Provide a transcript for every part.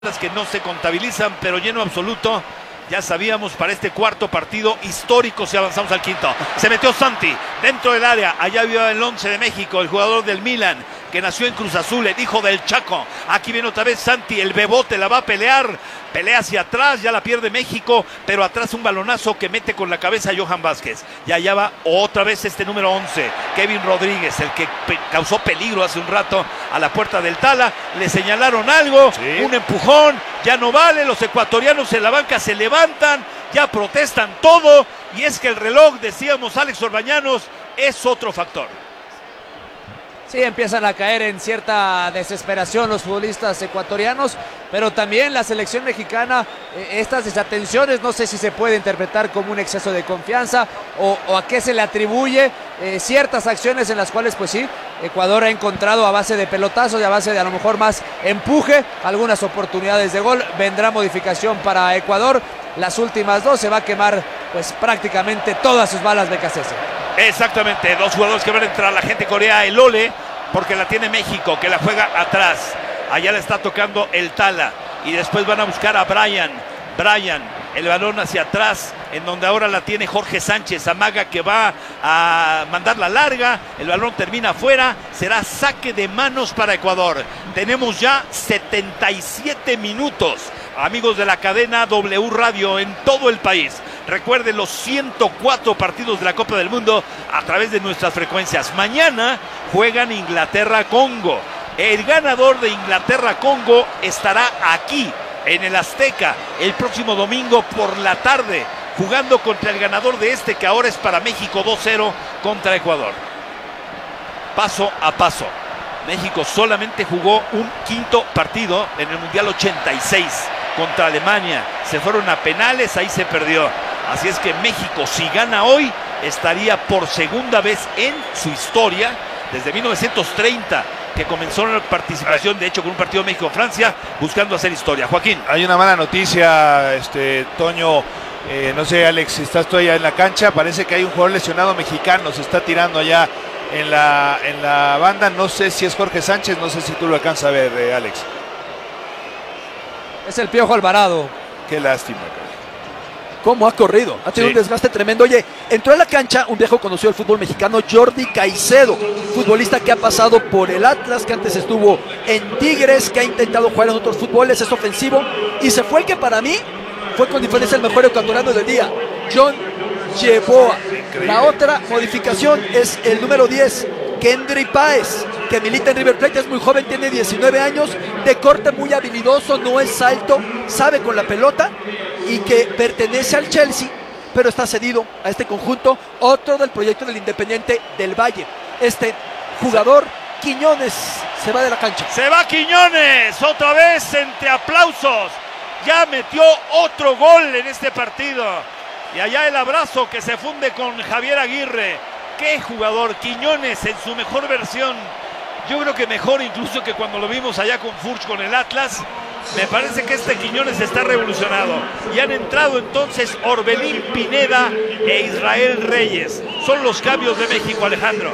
que no se contabilizan, pero lleno absoluto. Ya sabíamos, para este cuarto partido histórico, si avanzamos al quinto. Se metió Santi dentro del área. Allá vio el 11 de México, el jugador del Milan, que nació en Cruz Azul, el hijo del Chaco. Aquí viene otra vez Santi, el bebote, la va a pelear. Pelea hacia atrás, ya la pierde México, pero atrás un balonazo que mete con la cabeza a Johan Vázquez. Y allá va otra vez este número 11, Kevin Rodríguez, el que causó peligro hace un rato a la puerta del Tala. Le señalaron algo, sí, un empujón, ya no vale. Los ecuatorianos en la banca se levantan, ya protestan todo. Y es que el reloj, decíamos Alex Orbañanos, es otro factor. Sí, empiezan a caer en cierta desesperación los futbolistas ecuatorianos, pero también la selección mexicana, estas desatenciones, no sé si se puede interpretar como un exceso de confianza o a qué se le atribuye ciertas acciones en las cuales, pues sí, Ecuador ha encontrado a base de pelotazos y a base de a lo mejor más empuje algunas oportunidades de gol. Vendrá modificación para Ecuador, las últimas dos se va a quemar pues prácticamente todas sus balas de Becasese. Exactamente, dos jugadores que van a entrar, la gente corea el Ole, porque la tiene México, que la juega atrás. Allá le está tocando el Tala, y después van a buscar a Brian, el balón hacia atrás, en donde ahora la tiene Jorge Sánchez, amaga que va a mandar la larga, el balón termina afuera, será saque de manos para Ecuador. Tenemos ya 77 minutos, amigos de la cadena W Radio en todo el país. Recuerden los 104 partidos de la Copa del Mundo a través de nuestras frecuencias. Mañana juegan Inglaterra-Congo. El ganador de Inglaterra-Congo estará aquí, en el Azteca, el próximo domingo por la tarde, jugando contra el ganador de este, que ahora es para México 2-0 contra Ecuador. Paso a paso. México solamente jugó un quinto partido en el Mundial 86 contra Alemania. Se fueron a penales, ahí se perdió. Así es que México, si gana hoy, estaría por segunda vez en su historia, desde 1930, que comenzó la participación, de hecho, con un partido México-Francia, buscando hacer historia. Joaquín. Hay una mala noticia, Toño. No sé, Alex, si estás tú allá en la cancha, parece que hay un jugador lesionado mexicano, se está tirando allá en la banda. No sé si es Jorge Sánchez, no sé si tú lo alcanzas a ver, Alex. Es el Piojo Alvarado. Qué lástima. Cómo ha corrido, ha tenido un desgaste tremendo. Oye, entró a la cancha un viejo conocido del fútbol mexicano, Jordi Caicedo, futbolista que ha pasado por el Atlas, que antes estuvo en Tigres, que ha intentado jugar en otros fútboles, es ofensivo, y se fue el que para mí fue con diferencia el mejor ecuatoriano del día, John Yeboah. La otra modificación es el número 10, Kendry Páez, que milita en River Plate, es muy joven, tiene 19 años, de corte muy habilidoso, no es alto, sabe con la pelota, y que pertenece al Chelsea, pero está cedido a este conjunto, otro del proyecto del Independiente del Valle. Este jugador, Quiñones, se va de la cancha. Se va Quiñones, otra vez entre aplausos. Ya metió otro gol en este partido. Y allá el abrazo que se funde con Javier Aguirre. Qué jugador, Quiñones en su mejor versión. Yo creo que mejor incluso que cuando lo vimos allá con Furch con el Atlas. Me parece que este Quiñones está revolucionado. Y han entrado entonces Orbelín Pineda e Israel Reyes. Son los cambios de México, Alejandro.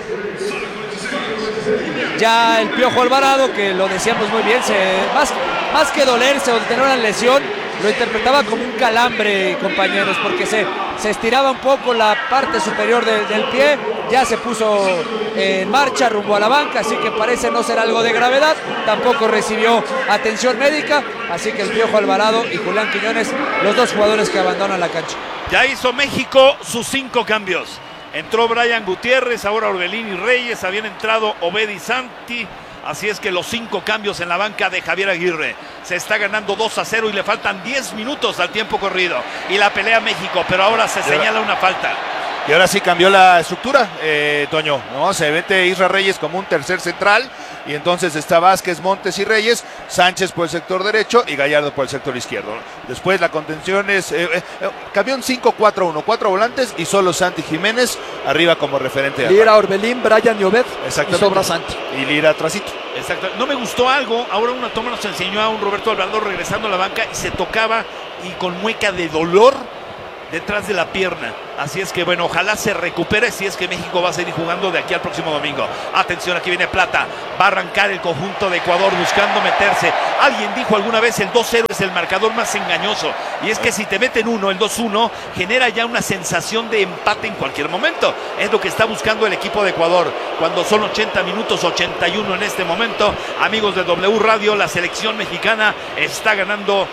Ya el Piojo Alvarado, que lo decíamos muy bien, más que dolerse o tener una lesión, lo interpretaba como un calambre, compañeros, porque se estiraba un poco la parte superior del pie, ya se puso en marcha rumbo a la banca, así que parece no ser algo de gravedad, tampoco recibió atención médica, así que el Piojo Alvarado y Julián Quiñones, los dos jugadores que abandonan la cancha. Ya hizo México sus 5 cambios. Entró Brian Gutiérrez, ahora Orbelín y Reyes, habían entrado Obed y Santi. Así es que los 5 cambios en la banca de Javier Aguirre. Se está ganando 2-0 y le faltan 10 minutos al tiempo corrido. Y la pelea México, pero ahora se señala una falta. Y ahora sí cambió la estructura, Toño, ¿no? Se mete Isra Reyes como un tercer central, y entonces está Vázquez, Montes y Reyes, Sánchez por el sector derecho y Gallardo por el sector izquierdo. Después la contención es, cambió un 5-4-1, 4 volantes y solo Santi Jiménez arriba como referente. Lira, Orbelín, Brian y Obed, y sobra Santi. Y Lira atrasito. Exacto. No me gustó algo, ahora una toma nos enseñó a un Roberto Alvarado regresando a la banca y se tocaba y con mueca de dolor detrás de la pierna. Así es que bueno, ojalá se recupere si es que México va a seguir jugando de aquí al próximo domingo. Atención, aquí viene Plata, va a arrancar el conjunto de Ecuador buscando meterse. Alguien dijo alguna vez el 2-0 es el marcador más engañoso, y es que si te meten uno, el 2-1 genera ya una sensación de empate en cualquier momento. Es lo que está buscando el equipo de Ecuador cuando son 80 minutos, 81 en este momento. Amigos de W Radio, la selección mexicana está ganando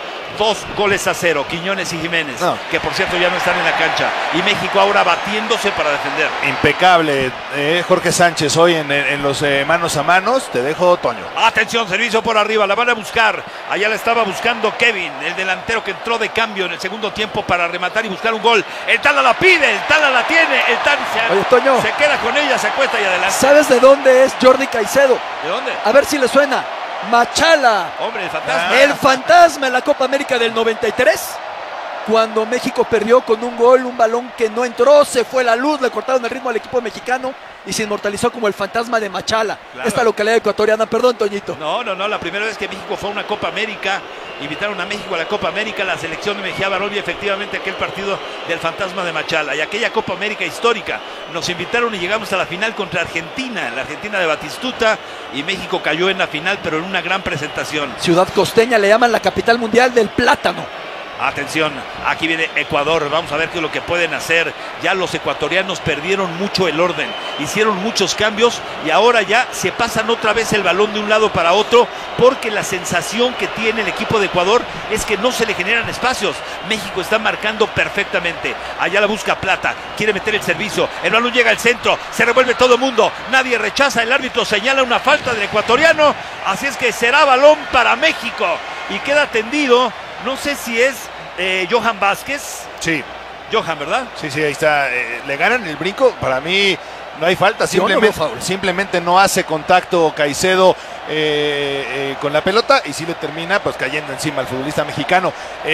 2-0, Quiñones y Jiménez, que por cierto ya no están en la cancha, y México ahora batiéndose para defender. Impecable, Jorge Sánchez hoy en los manos a manos. Te dejo, Toño. Atención, servicio por arriba, la van a buscar. Allá la estaba buscando Kevin, el delantero que entró de cambio en el segundo tiempo para rematar y buscar un gol. El Tala la pide, el Tala la tiene, el Tala se queda con ella, se acuesta y adelante. ¿Sabes de dónde es Jordi Caicedo? ¿De dónde? A ver si le suena. Machala. Hombre, el fantasma. El fantasma en la Copa América del 93. Cuando México perdió con un gol, un balón que no entró, se fue la luz, le cortaron el ritmo al equipo mexicano y se inmortalizó como el fantasma de Machala. Claro. Esta localidad ecuatoriana, perdón, Toñito. No, la primera vez que México fue a una Copa América, invitaron a México a la Copa América, la selección de Mejía Barón, y efectivamente aquel partido del fantasma de Machala y aquella Copa América histórica. Nos invitaron y llegamos a la final contra Argentina, la Argentina de Batistuta, y México cayó en la final, pero en una gran presentación. Ciudad costeña, le llaman la capital mundial del plátano. Atención, aquí viene Ecuador, vamos a ver qué es lo que pueden hacer. Ya los ecuatorianos perdieron mucho el orden, hicieron muchos cambios y ahora ya se pasan otra vez el balón de un lado para otro, porque la sensación que tiene el equipo de Ecuador es que no se le generan espacios. México está marcando perfectamente, allá la busca Plata, quiere meter el servicio, el balón llega al centro, se revuelve todo el mundo, nadie rechaza, el árbitro señala una falta del ecuatoriano, así es que será balón para México y queda tendido. No sé si es Johan Vázquez. Sí. Johan, ¿verdad? Sí, ahí está. Le ganan el brinco. Para mí no hay falta. Simplemente no hace contacto Caicedo con la pelota y sí le termina pues cayendo encima al futbolista mexicano.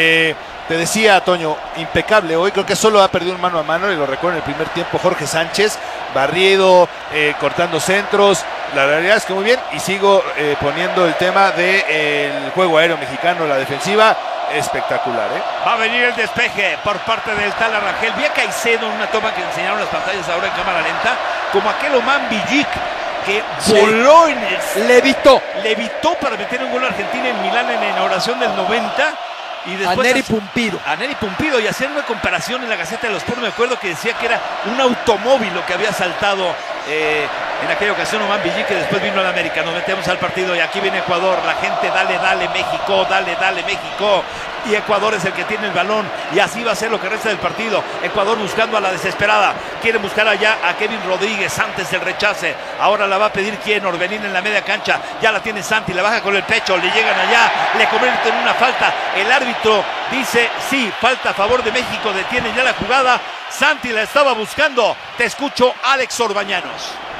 Te decía, Toño, impecable hoy. Creo que solo ha perdido un mano a mano y lo recuerdo en el primer tiempo Jorge Sánchez. Barrido, cortando centros. La realidad es que muy bien. Y sigo poniendo el tema del juego aéreo mexicano, la defensiva. Espectacular, Va a venir el despeje por parte del Tala Rangel. Vi a Caicedo en una toma que enseñaron las pantallas ahora en cámara lenta, como aquel Oman Villic que voló en el... Levitó para meter un gol a Argentina en Milán en la inauguración del 90. Y después a Neri Pumpido. Y hacer una comparación en la Gaceta de los Sports, me acuerdo que decía que era un automóvil lo que había saltado en aquella ocasión Oman Villic, que después vino a la América. Nos metemos al partido y aquí viene Ecuador, la gente dale México, dale México, y Ecuador es el que tiene el balón y así va a ser lo que resta del partido. Ecuador buscando a la desesperada, quiere buscar allá a Kevin Rodríguez antes del rechace, ahora la va a pedir quién, Orbelín en la media cancha, ya la tiene Santi, le baja con el pecho, le llegan allá, le convierten en una falta, el árbitro dice sí, falta a favor de México, detiene ya la jugada, Santi la estaba buscando. Te escucho, Alex Orbañanos.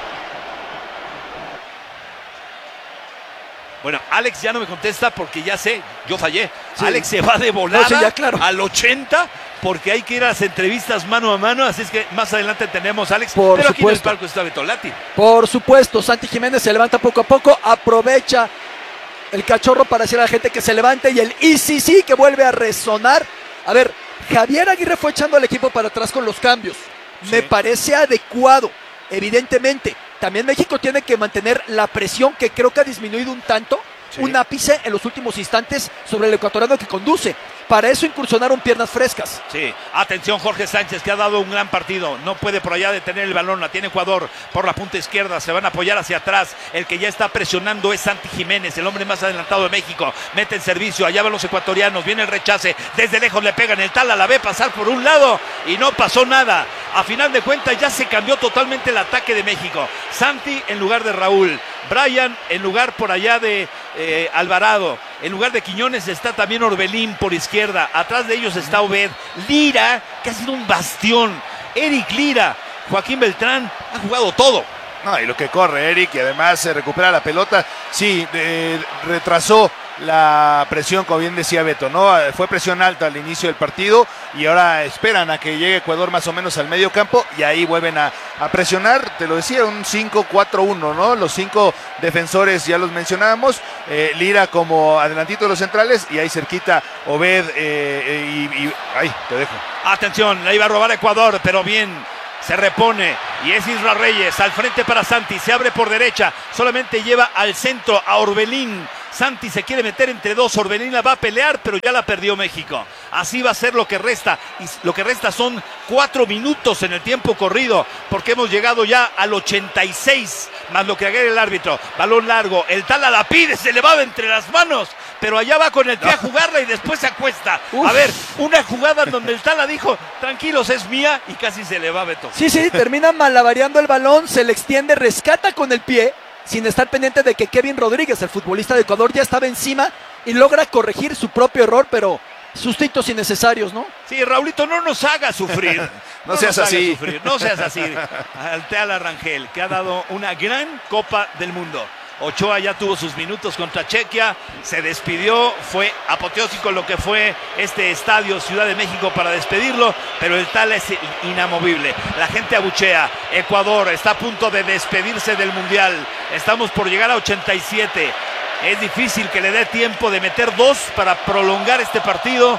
Bueno, Alex ya no me contesta porque ya sé, yo fallé. Sí. Alex se va de volada al 80 porque hay que ir a las entrevistas mano a mano, así es que más adelante tenemos a Alex. Pero aquí en el palco está Betolati. Por supuesto, Santi Jiménez se levanta poco a poco, aprovecha el cachorro para decir a la gente que se levante y el sí que vuelve a resonar. A ver, Javier Aguirre fue echando al equipo para atrás con los cambios. Sí. Me parece adecuado, evidentemente. También México tiene que mantener la presión, que creo que ha disminuido un tanto, un ápice en los últimos instantes sobre el ecuatoriano que conduce. Para eso incursionaron piernas frescas. Sí, atención Jorge Sánchez, que ha dado un gran partido. No puede por allá detener el balón, la tiene Ecuador por la punta izquierda. Se van a apoyar hacia atrás. El que ya está presionando es Santi Jiménez, el hombre más adelantado de México. Mete el servicio, allá van los ecuatorianos. Viene el rechace, desde lejos le pegan. El Tala la ve pasar por un lado y no pasó nada. A final de cuentas ya se cambió totalmente el ataque de México. Santi en lugar de Raúl. Brian en lugar por allá de Alvarado. En lugar de Quiñones está también Orbelín por izquierda. Atrás de ellos está Obed. Lira, que ha sido un bastión. Eric Lira. Joaquín Beltrán ha jugado todo. No, y lo que corre Eric, y además se recupera la pelota. Sí, retrasó la presión, como bien decía Beto, ¿no? Fue presión alta al inicio del partido y ahora esperan a que llegue Ecuador más o menos al medio campo y ahí vuelven a presionar, te lo decía, un 5-4-1, ¿no? Los 5 defensores ya los mencionábamos, Lira como adelantito de los centrales y ahí cerquita Obed ahí te dejo. Atención, la iba a robar Ecuador, pero bien, se repone y es Isra Reyes al frente para Santi, se abre por derecha, solamente lleva al centro a Orbelín. Santi se quiere meter entre dos, Orbelín la va a pelear, pero ya la perdió México. Así va a ser lo que resta, y lo que resta son 4 minutos en el tiempo corrido, porque hemos llegado ya al 86, más lo que agrega el árbitro. Balón largo, el Tala la pide, se le va entre las manos, pero allá va con el pie a jugarla y después se acuesta. Uf. A ver, una jugada en donde el Tala dijo, tranquilos, es mía, y casi se le va, Beto. Sí, termina malabareando el balón, se le extiende, rescata con el pie, sin estar pendiente de que Kevin Rodríguez, el futbolista de Ecuador, ya estaba encima y logra corregir su propio error, pero sustitos innecesarios, ¿no? Sí, Raulito, no nos haga sufrir. No seas así. No seas así. Al Tala Rangel, que ha dado una gran Copa del Mundo. Ochoa ya tuvo sus minutos contra Chequia, se despidió, fue apoteósico lo que fue este estadio Ciudad de México para despedirlo, pero el Tala es inamovible. La gente abuchea, Ecuador está a punto de despedirse del Mundial, estamos por llegar a 87, es difícil que le dé tiempo de meter 2 para prolongar este partido,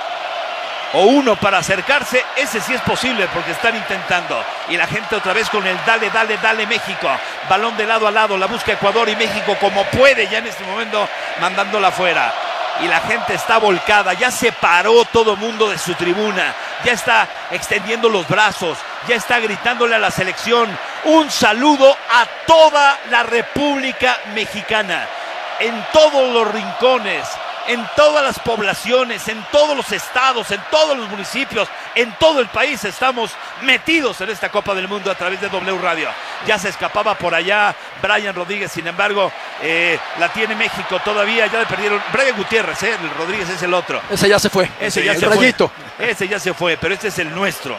o 1 para acercarse, ese sí es posible porque están intentando. Y la gente otra vez con el dale México. Balón de lado a lado, la busca Ecuador y México como puede ya en este momento mandándola afuera. Y la gente está volcada, ya se paró todo mundo de su tribuna, ya está extendiendo los brazos, ya está gritándole a la selección un saludo a toda la República Mexicana, en todos los rincones, en todas las poblaciones, en todos los estados, en todos los municipios, en todo el país estamos metidos en esta Copa del Mundo a través de W Radio. Ya se escapaba por allá Brian Rodríguez, sin embargo, la tiene México todavía, ya le perdieron. Brian Gutiérrez, el Rodríguez es el otro. Ese ya se fue. Ese ya se fue. Ese ya se fue, pero este es el nuestro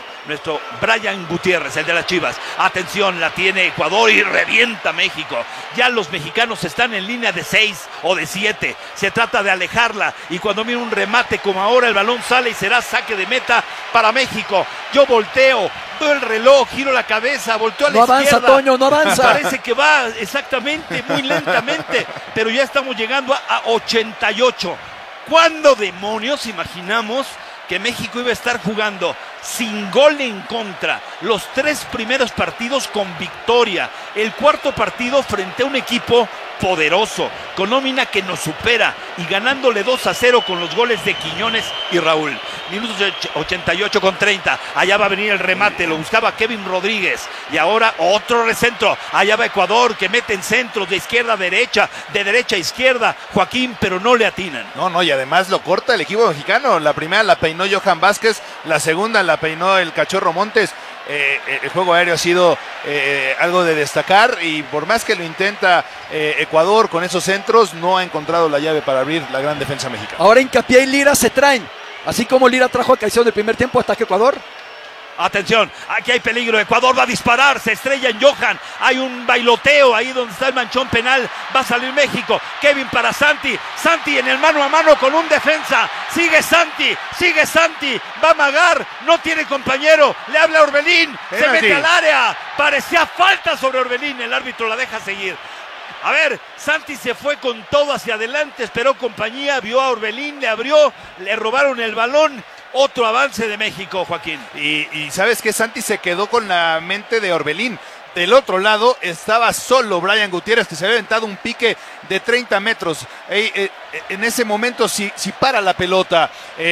Brian Gutiérrez, el de las Chivas. Atención, la tiene Ecuador y revienta México. Ya los mexicanos están en línea de 6 o de 7. Se trata de alejarla y cuando mira un remate como ahora, el balón sale y será saque de meta para México. Yo volteo, veo el reloj, giro la cabeza, volteo a la izquierda. No avanza, Toño, no avanza. Parece que va exactamente, muy lentamente, pero ya estamos llegando a 88. ¿Cuándo demonios imaginamos que México iba a estar jugando sin gol en contra, los 3 primeros partidos con victoria, el 4º partido frente a un equipo poderoso, con nómina que nos supera y ganándole 2-0 con los goles de Quiñones y Raúl? Minutos 88 con 30, allá va a venir el remate, lo buscaba Kevin Rodríguez y ahora otro recentro, allá va Ecuador que mete en centros de izquierda a derecha, de derecha a izquierda, Joaquín, pero no le atinan. No, y además lo corta el equipo mexicano, la primera la peinó Johan Vázquez, la segunda la peinó el Cachorro Montes. El juego aéreo ha sido algo de destacar y por más que lo intenta Ecuador con esos centros, no ha encontrado la llave para abrir la gran defensa mexicana. Ahora Hincapié y Lira se traen, así como Lira trajo a Caicedo en el primer tiempo, ataque Ecuador. Atención, aquí hay peligro, Ecuador va a disparar, se estrella en Johan, hay un bailoteo ahí donde está el manchón penal, va a salir México, Kevin para Santi en el mano a mano con un defensa, sigue Santi, va a amagar, no tiene compañero, le habla a Orbelín, se mete al área, parecía falta sobre Orbelín, el árbitro la deja seguir. A ver, Santi se fue con todo hacia adelante, esperó compañía, vio a Orbelín, le abrió, le robaron el balón. Otro avance de México, Joaquín. Y ¿sabes qué? Santi se quedó con la mente de Orbelín. Del otro lado estaba solo Brian Gutiérrez, que se había aventado un pique de 30 metros. En ese momento, si para la pelota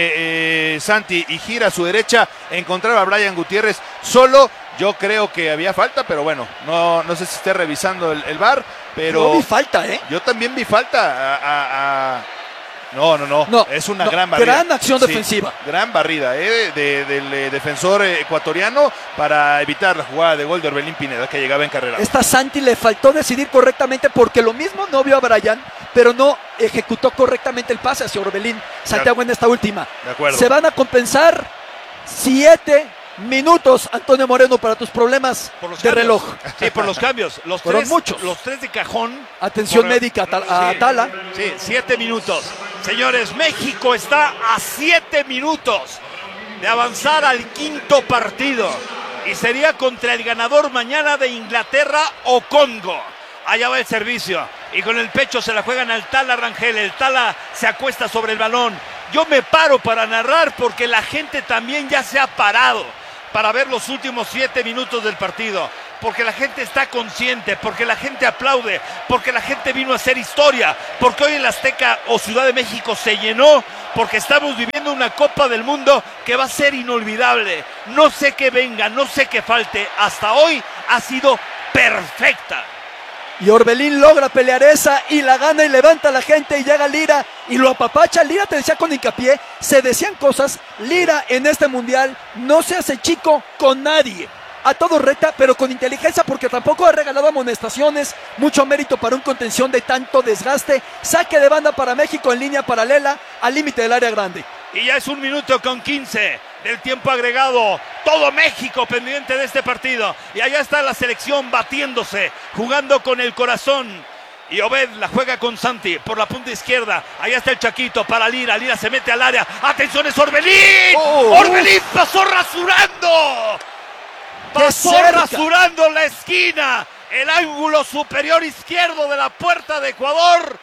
Santi y gira a su derecha, encontrar a Brian Gutiérrez solo, yo creo que había falta, pero bueno, no sé si esté revisando el VAR, pero... Yo vi falta, Yo también vi falta No, es una gran barrida. Gran acción defensiva. Gran barrida del defensor ecuatoriano para evitar la jugada de gol de Orbelín Pineda, que llegaba en carrera. Esta Santi le faltó decidir correctamente porque lo mismo no vio a Brian, pero no ejecutó correctamente el pase hacia Orbelín Santiago en esta última. De acuerdo. Se van a compensar 7 minutos, Antonio Moreno, para tus problemas de reloj. Sí, por los cambios. Fueron muchos. Los 3 de cajón. Atención médica a Tala. Sí, 7 minutos. Señores, México está a 7 minutos de avanzar al quinto partido. Y sería contra el ganador mañana de Inglaterra o Congo. Allá va el servicio. Y con el pecho se la juegan al Tala Rangel. El Tala se acuesta sobre el balón. Yo me paro para narrar porque la gente también ya se ha parado para ver los últimos 7 minutos del partido. Porque la gente está consciente, porque la gente aplaude, porque la gente vino a hacer historia, porque hoy el Azteca o Ciudad de México se llenó, porque estamos viviendo una Copa del Mundo que va a ser inolvidable. No sé qué venga, no sé qué falte, hasta hoy ha sido perfecta. Y Orbelín logra pelear esa y la gana y levanta a la gente y llega Lira y lo apapacha. Lira, te decía con hincapié, se decían cosas. Lira en este mundial no se hace chico con nadie. A todo reta, pero con inteligencia, porque tampoco ha regalado amonestaciones. Mucho mérito para un contención de tanto desgaste. Saque de banda para México en línea paralela al límite del área grande. Y ya es 1 minuto con 15 del tiempo agregado. Todo México pendiente de este partido. Y allá está la selección batiéndose, jugando con el corazón. Y Obed la juega con Santi por la punta izquierda. Allá está el Chaquito para Lira. Lira se mete al área. ¡Atención, es Orbelín! ¡Orbelín pasó rasurando! Pasó rasurando la esquina. El ángulo superior izquierdo de la puerta de Ecuador.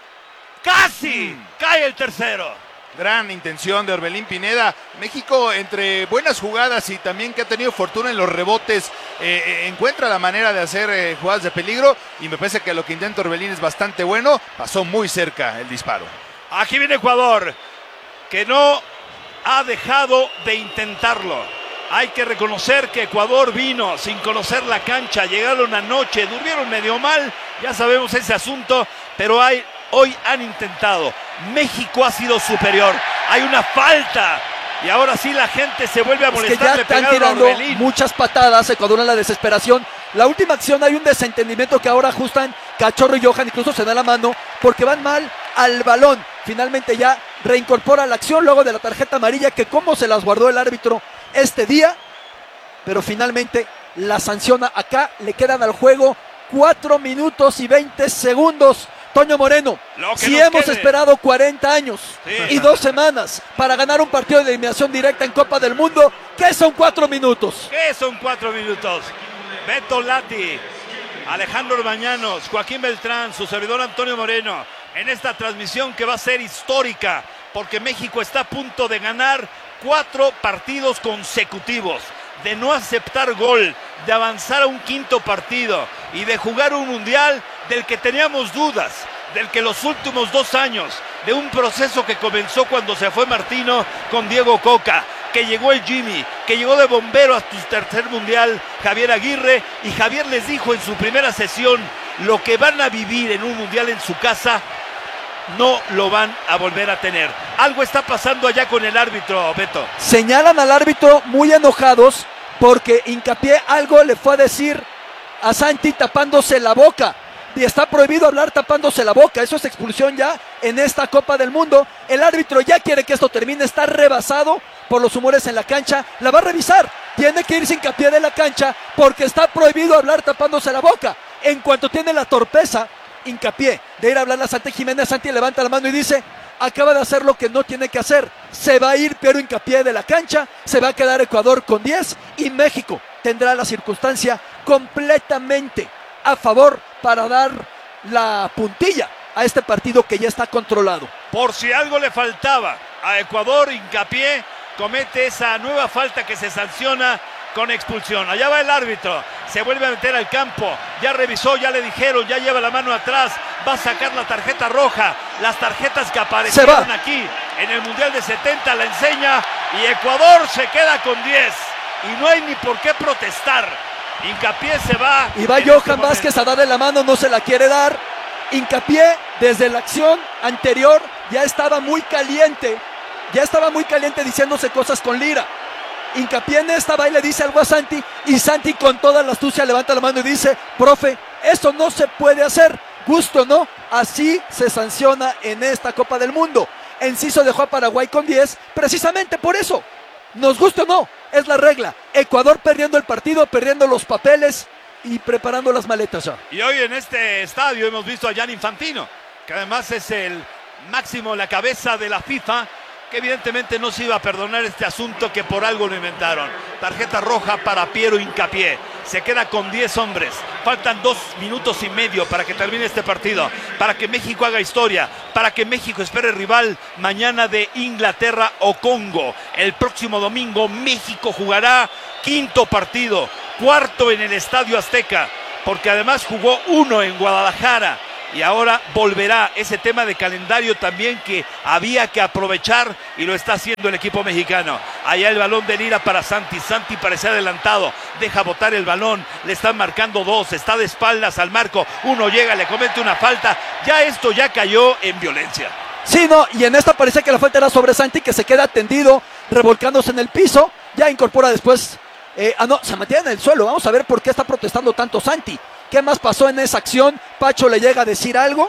Casi cae el tercero. Gran intención de Orbelín Pineda. México, entre buenas jugadas y también que ha tenido fortuna en los rebotes, encuentra la manera de hacer jugadas de peligro. Y me parece que lo que intenta Orbelín es bastante bueno. Pasó muy cerca el disparo. Aquí viene Ecuador, que no ha dejado de intentarlo. Hay que reconocer que Ecuador vino sin conocer la cancha, llegaron anoche, durmieron medio mal, ya sabemos ese asunto, pero hoy han intentado. México ha sido superior, hay una falta y ahora sí la gente se vuelve a molestar. Es que ya están tirando muchas patadas, Ecuador en la desesperación. La última acción hay un desentendimiento que ahora ajustan Cachorro y Johan, incluso se da la mano porque van mal al balón. Finalmente ya reincorpora la acción luego de la tarjeta amarilla que como se las guardó el árbitro este día, pero finalmente la sanciona. Acá le quedan al juego 4 minutos y 20 segundos. Toño Moreno, si hemos esperado 40 años y 2 semanas para ganar un partido de eliminación directa en Copa del Mundo, ¿qué son 4 minutos? ¿Qué son 4 minutos? Beto Lati, Alejandro Orbañanos, Joaquín Beltrán, su servidor Antonio Moreno, en esta transmisión que va a ser histórica, porque México está a punto de ganar 4 partidos consecutivos, de no aceptar gol, de avanzar a un quinto partido y de jugar un mundial del que teníamos dudas, del que los últimos 2 años, de un proceso que comenzó cuando se fue Martino con Diego Coca, que llegó el Jimmy, que llegó de bombero a su tercer mundial Javier Aguirre, y Javier les dijo en su primera sesión, lo que van a vivir en un mundial en su casa, no lo van a volver a tener. Algo está pasando allá con el árbitro, Beto. Señalan al árbitro muy enojados porque Hincapié algo le fue a decir a Santi tapándose la boca. Y está prohibido hablar tapándose la boca. Eso es expulsión ya en esta Copa del Mundo. El árbitro ya quiere que esto termine. Está rebasado por los humores en la cancha. La va a revisar. Tiene que irse Hincapié de la cancha porque está prohibido hablar tapándose la boca. En cuanto tiene la torpeza Hincapié de ir a hablar a Santi Jiménez, Santi levanta la mano y dice: acaba de hacer lo que no tiene que hacer. Se va a ir Piero Hincapié de la cancha, se va a quedar Ecuador con 10 y México tendrá la circunstancia completamente a favor para dar la puntilla a este partido que ya está controlado. Por si algo le faltaba a Ecuador, Hincapié comete esa nueva falta que se sanciona con expulsión. Allá va el árbitro, se vuelve a meter al campo, ya revisó, ya le dijeron, ya lleva la mano atrás, va a sacar la tarjeta roja, las tarjetas que aparecieron aquí en el Mundial de 70 la enseña y Ecuador se queda con 10 y no hay ni por qué protestar. Hincapié se va. Y va Johan Vázquez a darle la mano, no se la quiere dar. Hincapié desde la acción anterior ya estaba muy caliente diciéndose cosas con Lira. Hincapié en esta va y le dice algo a Santi y Santi con toda la astucia levanta la mano y dice: profe, eso no se puede hacer, gusto no, así se sanciona en esta Copa del Mundo. Enciso dejó a Paraguay con 10 precisamente por eso, nos gusta o no, es la regla. Ecuador perdiendo el partido, perdiendo los papeles y preparando las maletas ya. Y hoy en este estadio hemos visto a Gianni Infantino, que además es el Máximo, la cabeza de la FIFA, que evidentemente no se iba a perdonar este asunto, que por algo lo inventaron. Tarjeta roja para Piero Hincapié. Se queda con 10 hombres. Faltan 2 minutos y medio para que termine este partido, para que México haga historia, para que México espere rival mañana de Inglaterra o Congo. El próximo domingo México jugará 5º partido, 4º en el Estadio Azteca, porque además jugó 1 en Guadalajara. Y ahora volverá ese tema de calendario también que había que aprovechar, y lo está haciendo el equipo mexicano. Allá el balón de Lira para Santi. Santi parece adelantado, deja botar el balón, le están marcando 2, está de espaldas al marco, 1 llega, le comete una falta. Ya esto ya cayó en violencia. Sí, no, y en esta parece que la falta era sobre Santi, que se queda tendido, revolcándose en el piso. Ya incorpora después, no, se mantiene en el suelo. Vamos a ver por qué está protestando tanto Santi. ¿Qué más pasó en esa acción? ¿Pacho le llega a decir algo?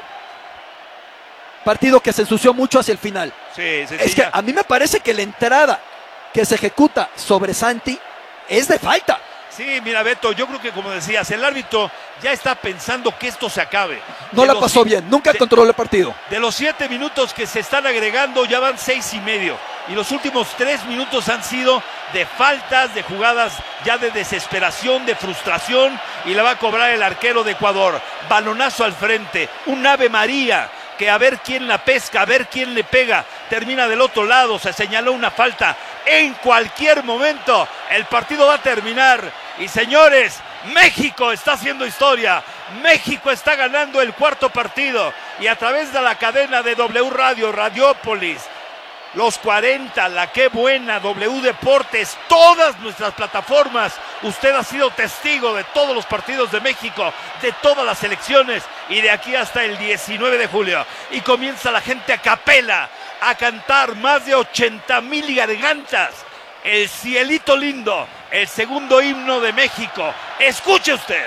Partido que se ensució mucho hacia el final. Sí, es que a mí me parece que la entrada que se ejecuta sobre Santi es de falta. Sí, mira, Beto, yo creo que, como decías, el árbitro ya está pensando que esto se acabe. No la pasó bien, nunca controló el partido. De los 7 minutos que se están agregando, ya van 6 y medio. Y los últimos 3 minutos han sido de faltas, de jugadas ya de desesperación, de frustración. Y la va a cobrar el arquero de Ecuador. Balonazo al frente, un Ave María, que a ver quién la pesca, a ver quién le pega. Termina del otro lado, se señaló una falta. En cualquier momento el partido va a terminar. Y señores, México está haciendo historia. México está ganando el 4º partido. Y a través de la cadena de W Radio, Radiópolis, Los 40, La Qué Buena, W Deportes, todas nuestras plataformas, usted ha sido testigo de todos los partidos de México, de todas las selecciones, y de aquí hasta el 19 de julio. Y comienza la gente a capela a cantar, más de 80,000 gargantas, El Cielito Lindo, el segundo himno de México. Escuche usted.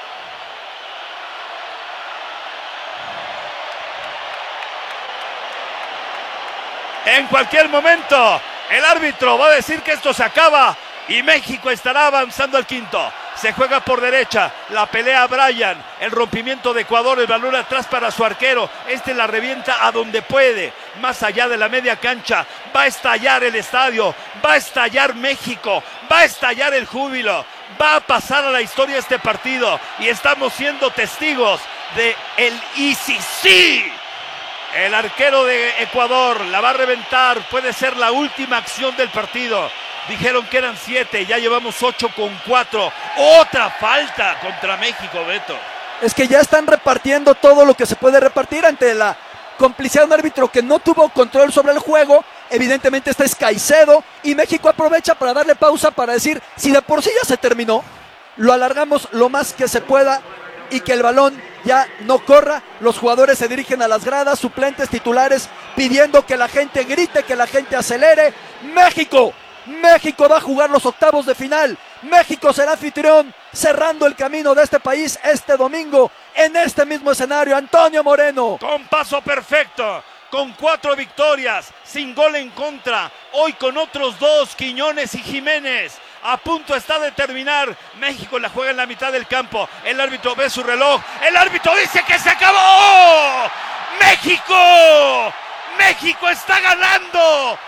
En cualquier momento el árbitro va a decir que esto se acaba y México estará avanzando al 5º. Se juega por derecha, la pelea Bryan, el rompimiento de Ecuador, el balón atrás para su arquero. La revienta a donde puede, más allá de la media cancha. Va a estallar el estadio, va a estallar México, va a estallar el júbilo, va a pasar a la historia este partido. Y estamos siendo testigos de el ICC. El arquero de Ecuador la va a reventar, puede ser la última acción del partido. Dijeron que eran 7, ya llevamos 8:4. Otra falta contra México, Beto. Es que ya están repartiendo todo lo que se puede repartir ante la complicidad de un árbitro que no tuvo control sobre el juego. Evidentemente este es Caicedo y México aprovecha para darle pausa, para decir, si de por sí ya se terminó, lo alargamos lo más que se pueda y que el balón ya no corra. Los jugadores se dirigen a las gradas, suplentes, titulares, pidiendo que la gente grite, que la gente acelere. México va a jugar los octavos de final. México será anfitrión, cerrando el camino de este país este domingo en este mismo escenario. Antonio Moreno. Con paso perfecto, con 4 victorias, sin gol en contra. Hoy con otros 2, Quiñones y Jiménez. A punto está de terminar. México la juega en la mitad del campo. El árbitro ve su reloj. El árbitro dice que se acabó. ¡México! ¡México está ganando!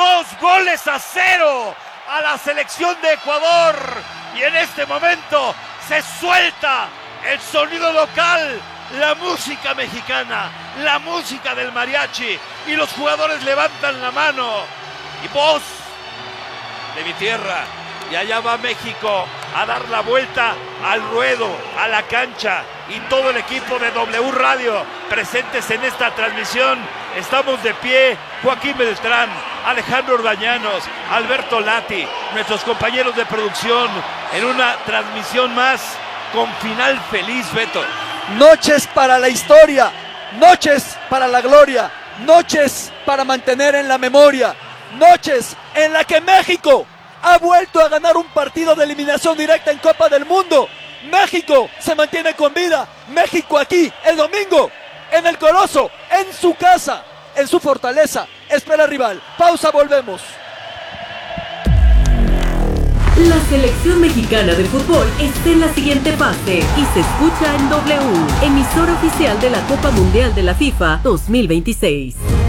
2-0 a la selección de Ecuador. Y en este momento se suelta el sonido local, la música mexicana, la música del mariachi. Y los jugadores levantan la mano. Y voz de mi tierra. Y allá va México a dar la vuelta al ruedo, a la cancha. Y todo el equipo de W Radio presentes en esta transmisión. Estamos de pie, Joaquín Beltrán, Alejandro Orbañanos, Alberto Lati, nuestros compañeros de producción, en una transmisión más con final feliz, Beto. Noches para la historia, noches para la gloria, noches para mantener en la memoria, noches en la que México ha vuelto a ganar un partido de eliminación directa en Copa del Mundo. México se mantiene con vida. México aquí el domingo en el Coloso, en su casa, en su fortaleza, espera rival. Pausa, volvemos. La selección mexicana de fútbol está en la siguiente fase y se escucha en W, emisora oficial de la Copa Mundial de la FIFA 2026.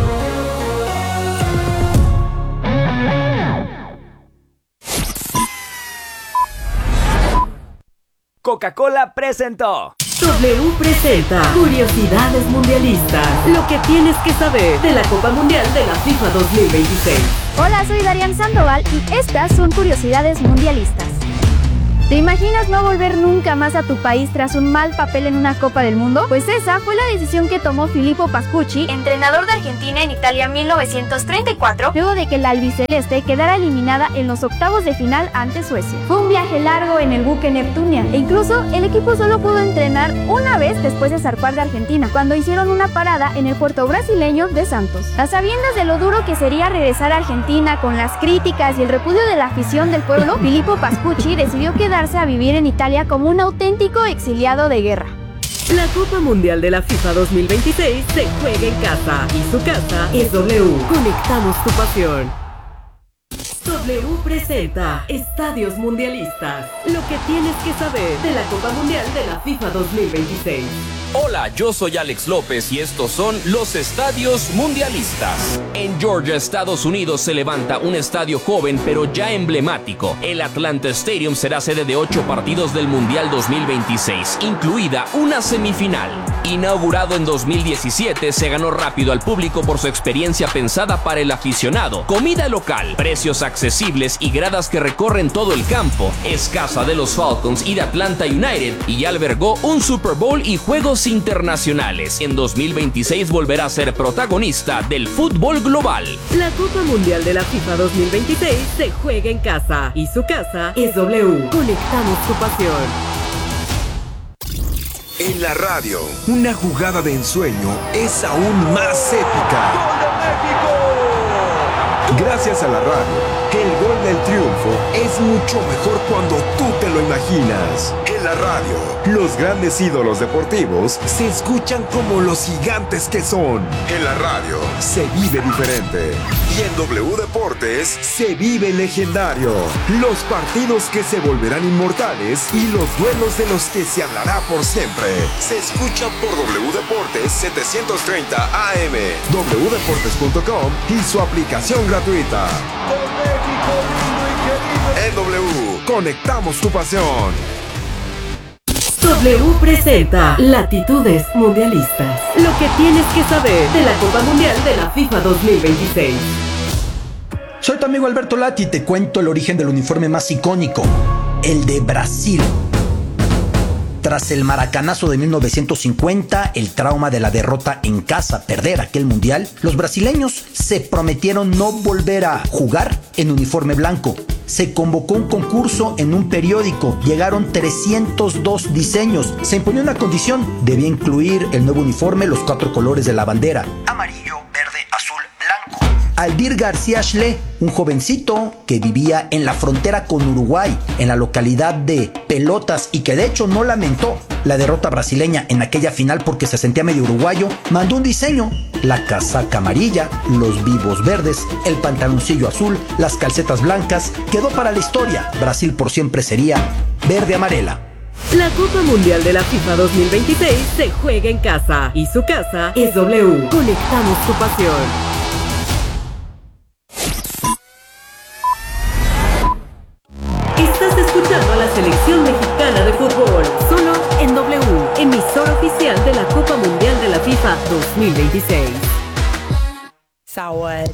Coca-Cola presentó. W presenta Curiosidades Mundialistas. Lo que tienes que saber de la Copa Mundial de la FIFA 2026. Hola, soy Darian Sandoval y estas son Curiosidades Mundialistas. ¿Te imaginas no volver nunca más a tu país tras un mal papel en una Copa del Mundo? Pues esa fue la decisión que tomó Filippo Pascucci, entrenador de Argentina en Italia 1934, luego de que la albiceleste quedara eliminada en los octavos de final ante Suecia. Fue un viaje largo en el buque Neptunia e incluso el equipo solo pudo entrenar una vez después de zarpar de Argentina, cuando hicieron una parada en el puerto brasileño de Santos. A sabiendas de lo duro que sería regresar a Argentina con las críticas y el repudio de la afición del pueblo, Filippo Pascucci decidió quedarse a vivir en Italia como un auténtico exiliado de guerra. La Copa Mundial de la FIFA 2026 se juega en casa y su casa es W. Conectamos tu pasión. W presenta Estadios Mundialistas. Lo que tienes que saber de la Copa Mundial de la FIFA 2026. Hola, yo soy Alex López y estos son los Estadios Mundialistas. En Georgia, Estados Unidos, se levanta un estadio joven pero ya emblemático. El Atlanta Stadium será sede de 8 partidos del Mundial 2026, incluida una semifinal. Inaugurado en 2017, se ganó rápido al público por su experiencia pensada para el aficionado. Comida local, precios accesibles y gradas que recorren todo el campo. Es casa de los Falcons y de Atlanta United y ya albergó un Super Bowl y juegos internacionales. En 2026 volverá a ser protagonista del fútbol global. La Copa Mundial de la FIFA 2026 se juega en casa y su casa es W. Conectamos tu pasión. En la radio, una jugada de ensueño es aún más épica. ¡Gol de México! Gracias a la radio, el gol del triunfo es mucho mejor cuando tú te lo imaginas. En la radio, los grandes ídolos deportivos se escuchan como los gigantes que son. En la radio, se vive diferente. Y en W Deportes, se vive legendario. Los partidos que se volverán inmortales y los duelos de los que se hablará por siempre. Se escucha por W Deportes 730 AM, wdeportes.com y su aplicación gratuita. En W, conectamos tu pasión. W presenta Latitudes Mundialistas. Lo que tienes que saber de la Copa Mundial de la FIFA 2026. Soy tu amigo Alberto Lati y te cuento el origen del uniforme más icónico, el de Brasil. Tras el maracanazo de 1950, el trauma de la derrota en casa, perder aquel mundial, los brasileños se prometieron no volver a jugar en uniforme blanco. Se convocó un concurso en un periódico, llegaron 302 diseños. Se imponía una condición, debía incluir el nuevo uniforme, los 4 colores de la bandera: amarillo, verde, azul, blanco. Aldir García Schle, un jovencito que vivía en la frontera con Uruguay, en la localidad de Pelotas, y que de hecho no lamentó la derrota brasileña en aquella final porque se sentía medio uruguayo, mandó un diseño: la casaca amarilla, los vivos verdes, el pantaloncillo azul, las calcetas blancas. Quedó para la historia. Brasil por siempre sería verde-amarela. La Copa Mundial de la FIFA 2026 se juega en casa y su casa es W. Conectamos tu pasión. Estás escuchando a la selección mexicana de fútbol, solo en W, emisora oficial de la Copa Mundial de la FIFA 2026. Saúde.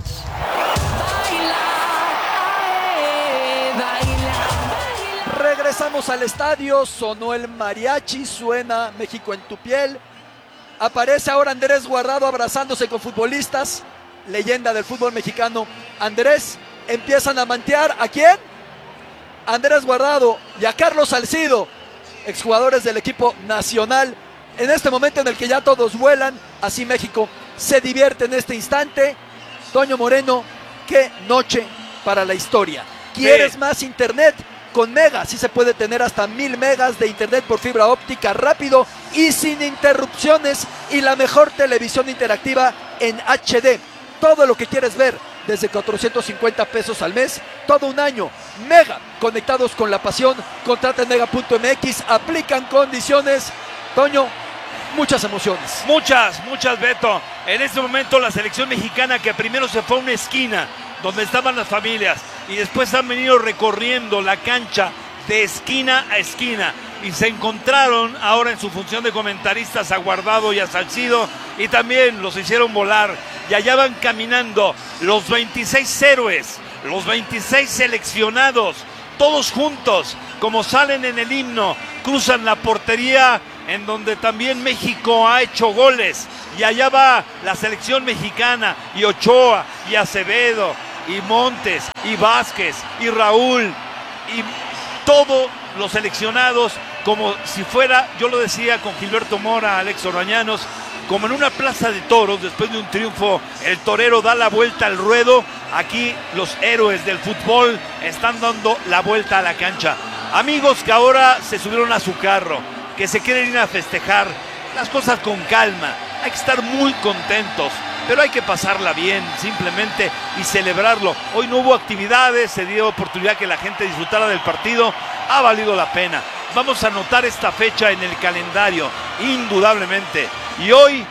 Regresamos al estadio, sonó el mariachi, suena México en tu piel. Aparece ahora Andrés Guardado abrazándose con futbolistas, leyenda del fútbol mexicano. Andrés, empiezan a mantear, ¿a quién? Andrés Guardado y a Carlos Salcido, exjugadores del equipo nacional. En este momento en el que ya todos vuelan, así México se divierte en este instante. Toño Moreno, qué noche para la historia. ¿Quieres más internet? Con Mega sí se puede tener hasta 1000 megas de internet por fibra óptica rápido y sin interrupciones, y la mejor televisión interactiva en HD. Todo lo que quieres ver desde 450 pesos al mes, todo un año. Mega, conectados con la pasión. Contrata en mega.mx, aplican condiciones. Toño, muchas emociones. Muchas, Beto. En este momento la selección mexicana, que primero se fue a una esquina donde estaban las familias y después han venido recorriendo la cancha de esquina a esquina. Y se encontraron ahora en su función de comentaristas a Guardado y a Salcido, y también los hicieron volar. Y allá van caminando los 26 héroes, los 26 seleccionados, todos juntos, como salen en el himno, cruzan la portería en donde también México ha hecho goles. Y allá va la selección mexicana, y Ochoa, y Acevedo, y Montes, y Vázquez, y Raúl, y todos los seleccionados, como si fuera, yo lo decía con Gilberto Mora, Alex Orbañanos, como en una plaza de toros. Después de un triunfo, el torero da la vuelta al ruedo. Aquí los héroes del fútbol están dando la vuelta a la cancha. Amigos que ahora se subieron a su carro, que se quieren ir a festejar, las cosas con calma. Hay que estar muy contentos, pero hay que pasarla bien, simplemente, y celebrarlo. Hoy no hubo actividades, se dio oportunidad que la gente disfrutara del partido. Ha valido la pena. Vamos a anotar esta fecha en el calendario, indudablemente. Y hoy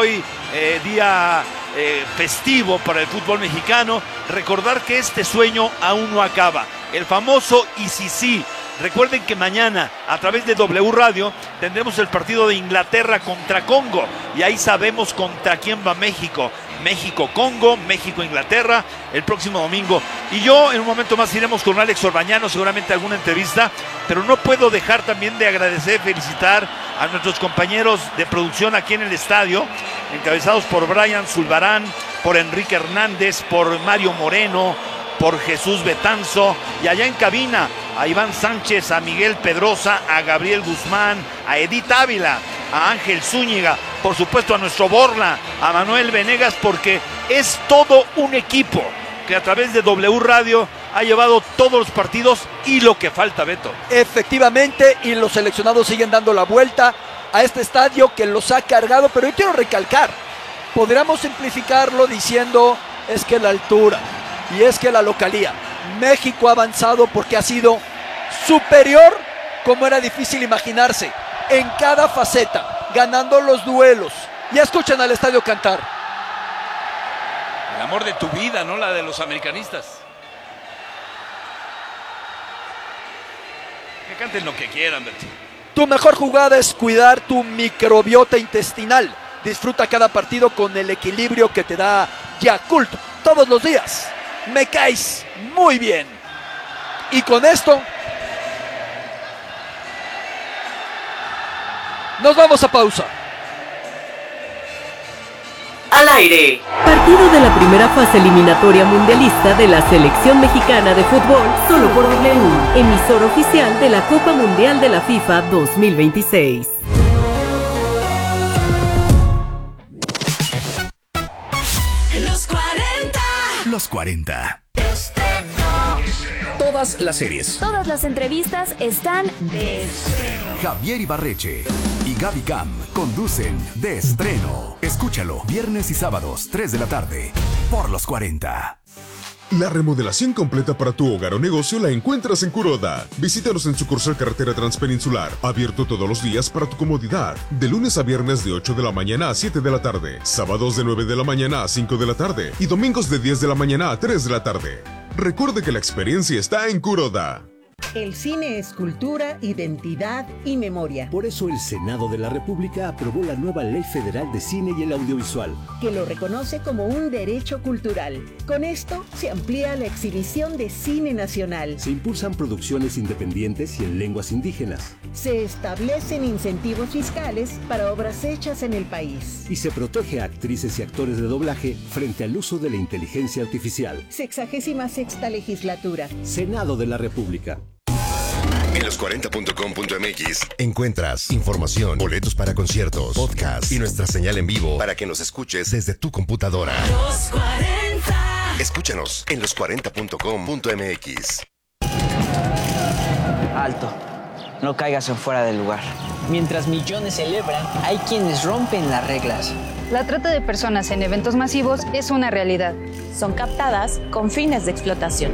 día festivo para el fútbol mexicano, recordar que este sueño aún no acaba. El famoso y sí. Recuerden que mañana, a través de W Radio, tendremos el partido de Inglaterra contra Congo. Y ahí sabemos contra quién va México. México-Congo, México-Inglaterra, el próximo domingo. Y yo, en un momento más, iremos con Alex Orbañano, seguramente alguna entrevista. Pero no puedo dejar también de agradecer, felicitar a nuestros compañeros de producción aquí en el estadio, encabezados por Brian Zulbarán, por Enrique Hernández, por Mario Moreno, por Jesús Betanzo, y allá en cabina a Iván Sánchez, a Miguel Pedrosa, a Gabriel Guzmán, a Edith Ávila, a Ángel Zúñiga, por supuesto a nuestro Borla, a Manuel Venegas, porque es todo un equipo que a través de W Radio ha llevado todos los partidos y lo que falta, Beto. Efectivamente, y los seleccionados siguen dando la vuelta a este estadio que los ha cargado, pero yo quiero recalcar, podríamos simplificarlo diciendo es que la altura y es que la localía. México ha avanzado porque ha sido superior, como era difícil imaginarse, en cada faceta, ganando los duelos. Ya escuchan al estadio cantar. El amor de tu vida, no la de los americanistas. Que canten lo que quieran, Berti. Tu mejor jugada es cuidar tu microbiota intestinal. Disfruta cada partido con el equilibrio que te da Yakult todos los días. Me caes muy bien. Y con esto nos vamos a pausa. Al aire. Partido de la primera fase eliminatoria mundialista de la selección mexicana de fútbol, solo por W, emisor oficial de la Copa Mundial de la FIFA 2026. Los 40. Todas las series. Todas las entrevistas están de estreno. Javier Ibarreche y Gaby Cam conducen De Estreno. Escúchalo viernes y sábados, 3 de la tarde, por Los 40. La remodelación completa para tu hogar o negocio la encuentras en Kuroda. Visítanos en sucursal Carretera Transpeninsular, abierto todos los días para tu comodidad, de lunes a viernes de 8 de la mañana a 7 de la tarde, sábados de 9 de la mañana a 5 de la tarde y domingos de 10 de la mañana a 3 de la tarde. Recuerde que la experiencia está en Kuroda. El cine es cultura, identidad y memoria. Por eso el Senado de la República aprobó la nueva Ley Federal de Cine y el Audiovisual, que lo reconoce como un derecho cultural. Con esto se amplía la exhibición de cine nacional. Se impulsan producciones independientes y en lenguas indígenas. Se establecen incentivos fiscales para obras hechas en el país. Y se protege a actrices y actores de doblaje frente al uso de la inteligencia artificial. 66ª legislatura. Senado de la República. En los40.com.mx encuentras información, boletos para conciertos, podcast y nuestra señal en vivo para que nos escuches desde tu computadora. Los 40. Escúchanos en los40.com.mx. Alto, no caigas en fuera del lugar. Mientras millones celebran, hay quienes rompen las reglas. La trata de personas en eventos masivos es una realidad. Son captadas con fines de explotación.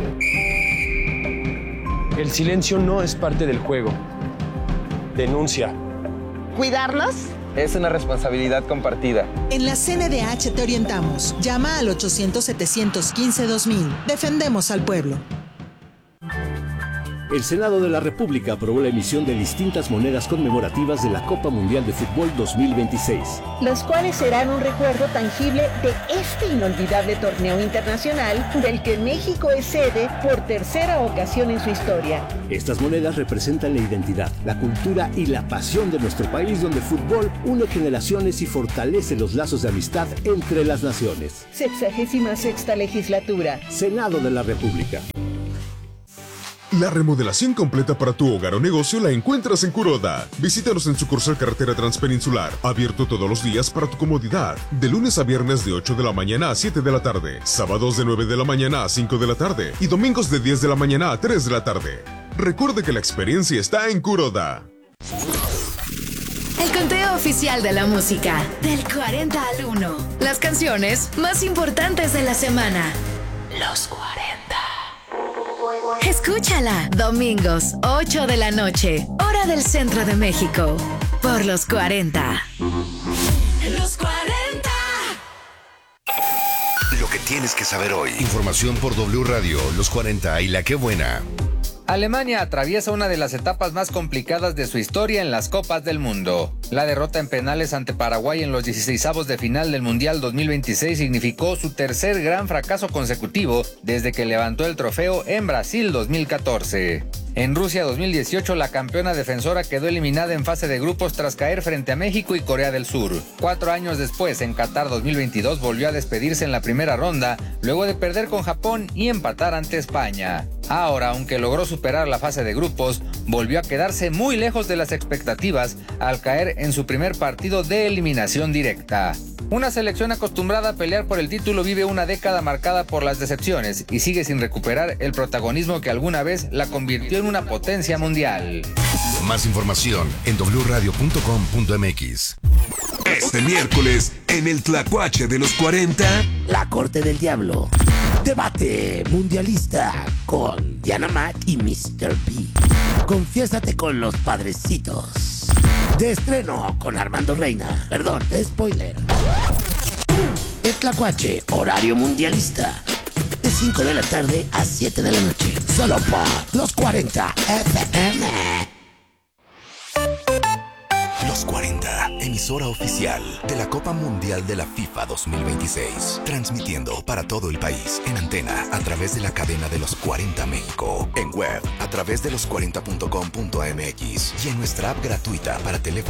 El silencio no es parte del juego. Denuncia. ¿Cuidarnos? Es una responsabilidad compartida. En la CNDH te orientamos. Llama al 800-715-2000. Defendemos al pueblo. El Senado de la República aprobó la emisión de distintas monedas conmemorativas de la Copa Mundial de Fútbol 2026. Las cuales serán un recuerdo tangible de este inolvidable torneo internacional del que México es sede por tercera ocasión en su historia. Estas monedas representan la identidad, la cultura y la pasión de nuestro país, donde el fútbol une generaciones y fortalece los lazos de amistad entre las naciones. 66ª legislatura. Senado de la República. La remodelación completa para tu hogar o negocio la encuentras en Kuroda. Visítanos en sucursal Carretera Transpeninsular, abierto todos los días para tu comodidad, de lunes a viernes de 8 de la mañana a 7 de la tarde, sábados de 9 de la mañana a 5 de la tarde y domingos de 10 de la mañana a 3 de la tarde. Recuerde que la experiencia está en Kuroda. El conteo oficial de la música, del 40 al 1. Las canciones más importantes de la semana. Los 40. Escúchala, domingos, 8 de la noche, hora del centro de México, por los 40. Los 40. Lo que tienes que saber hoy. Información por W Radio, los 40 y La Qué Buena. Alemania atraviesa una de las etapas más complicadas de su historia en las Copas del Mundo. La derrota en penales ante Paraguay en los 16avos de final del Mundial 2026 significó su tercer gran fracaso consecutivo desde que levantó el trofeo en Brasil 2014. En Rusia 2018, la campeona defensora quedó eliminada en fase de grupos tras caer frente a México y Corea del Sur. 4 años después, en Qatar 2022, volvió a despedirse en la primera ronda, luego de perder con Japón y empatar ante España. Ahora, aunque logró superar la fase de grupos, volvió a quedarse muy lejos de las expectativas al caer en su primer partido de eliminación directa. Una selección acostumbrada a pelear por el título vive una década marcada por las decepciones y sigue sin recuperar el protagonismo que alguna vez la convirtió en una potencia mundial. Más información en wradio.com.mx. Este miércoles, en el Tlacuache de los 40, La Corte del Diablo. Debate mundialista con Diana Mac y Mr. P. Confiésate con los padrecitos. De estreno con Armando Reina. Perdón, spoiler. El Tlacuache, horario mundialista. De 5 de la tarde a 7 de la noche. Solo por los 40 FM. Los 40, emisora oficial de la Copa Mundial de la FIFA 2026. Transmitiendo para todo el país en antena a través de la cadena de los 40 México. En web a través de los40.com.mx y en nuestra app gratuita para teléfono